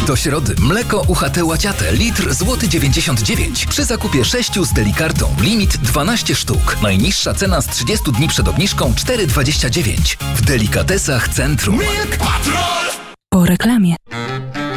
Do środy mleko UHT Łaciate litr złoty 99. Przy zakupie 6 z Delikartą limit 12 sztuk. Najniższa cena z 30 dni przed obniżką 4,29. W Delikatesach Centrum. Milk Patrol! Po reklamie.